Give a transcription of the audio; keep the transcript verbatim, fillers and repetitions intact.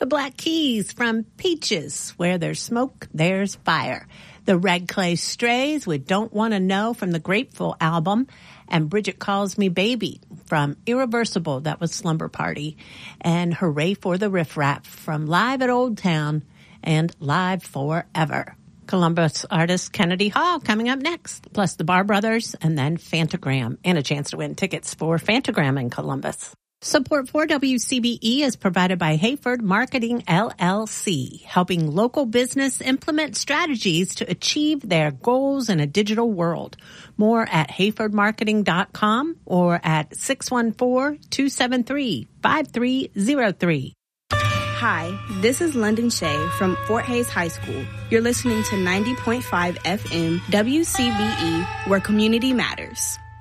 The Black Keys from Peaches, Where There's Smoke, There's Fire. The Red Clay Strays with Don't Wanna Know from the Grateful album. And Bridget Calls Me Baby from Irreversible, that was Slumber Party. And Hooray for the Riff Raff from Live at Old Town and Live Forever. Columbus artist Kennedy Hall coming up next, plus the Bar Brothers and then Fantagram, and a chance to win tickets for Fantagram in Columbus. Support for W C B E is provided by Hayford Marketing L L C, helping local business implement strategies to achieve their goals in a digital world. More at hayford marketing dot com or at six one four, two seven three, five three zero three. Hi, this is London Shea from Fort Hays High School. You're listening to ninety point five F M W C B E, where community matters.